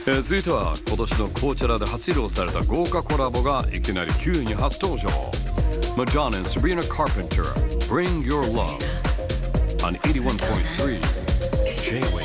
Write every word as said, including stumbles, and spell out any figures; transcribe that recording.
えー続いては今年のコーチェラで初披露された豪華コラボがいきなり急に初登場。 Madonna and Sabrina Carpenter Bring Your Love on エイティワンポイントスリー J-Wave